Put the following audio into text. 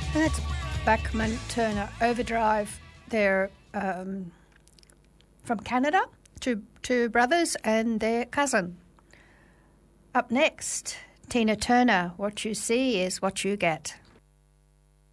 And that's Bachman Turner Overdrive. They're from Canada, two brothers and their cousin. Up next, Tina Turner, What You See Is What You Get.